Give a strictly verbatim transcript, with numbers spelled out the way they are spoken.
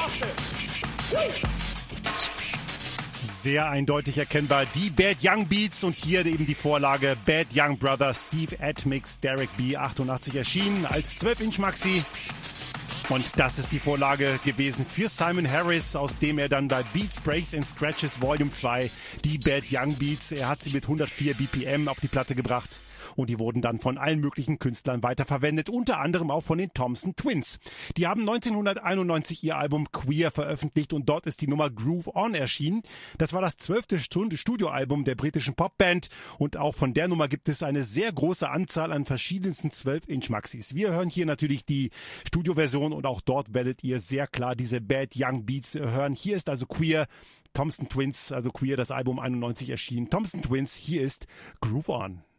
Sehr eindeutig erkennbar die Bad Young Beats und hier eben die Vorlage Bad Young Brothers, Steve Admix, Derek B. achtundachtzig erschienen als zwölf Inch Maxi. Und das ist die Vorlage gewesen für Simon Harris, aus dem er dann bei Beats, Breaks and Scratches Volume zwei die Bad Young Beats, er hat sie mit hundertvier B P M auf die Platte gebracht. Und die wurden dann von allen möglichen Künstlern weiterverwendet, unter anderem auch von den Thompson Twins. Die haben neunzehnhunderteinundneunzig ihr Album Queer veröffentlicht und dort ist die Nummer Groove On erschienen. Das war das zwölfte Studioalbum der britischen Popband und auch von der Nummer gibt es eine sehr große Anzahl an verschiedensten zwölf Inch Maxis. Wir hören hier natürlich die Studioversion und auch dort werdet ihr sehr klar diese Bad Young Beats hören. Hier ist also Queer, Thompson Twins, also Queer, das Album einundneunzig erschienen. Thompson Twins, hier ist Groove On.